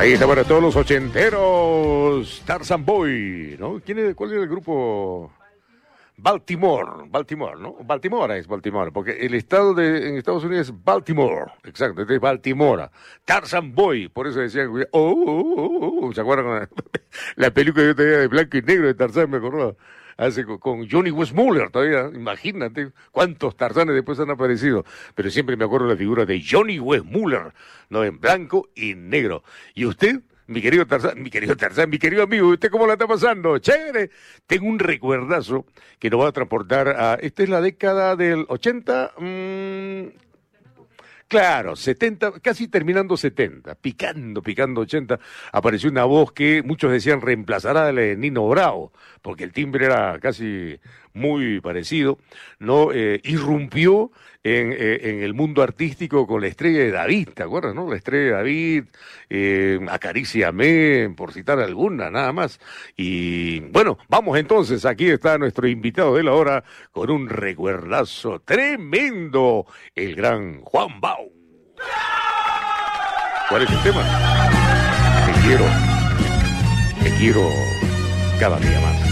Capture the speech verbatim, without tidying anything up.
Ahí está para todos los ochenteros, Tarzan Boy, ¿no? ¿Quién es, ¿Cuál es el grupo? Baltimore, Baltimore, ¿no? Baltimore es Baltimore, porque el estado de en Estados Unidos es Baltimore, exacto, es Baltimore. Tarzan Boy, por eso decían, oh, oh, oh, oh, ¿se acuerdan? La, la película que yo tenía de blanco y negro de Tarzan, me acuerdo, hace con, con Johnny Weissmuller todavía, imagínate cuántos Tarzanes después han aparecido, pero siempre me acuerdo de la figura de Johnny Weissmuller, ¿no? En blanco y negro. ¿Y usted? Mi querido Tarzán, mi querido Tarzán, mi querido amigo, ¿usted cómo la está pasando? Chévere. Tengo un recuerdazo que nos va a transportar a... Esta es la década del ochenta... Mmm, claro, setenta, casi terminando setenta, picando, picando ochenta, apareció una voz que muchos decían reemplazará a la de Nino Bravo, porque el timbre era casi muy parecido, ¿no? Eh, irrumpió en, eh, en el mundo artístico con la estrella de David, ¿te acuerdas, no? La estrella de David, eh, Acaríciame, por citar alguna, nada más. Y bueno, vamos entonces, aquí está nuestro invitado de la hora con un recuerdazo tremendo, el gran Juan Bau. ¿Cuál es el tema? Te quiero, te quiero cada día más.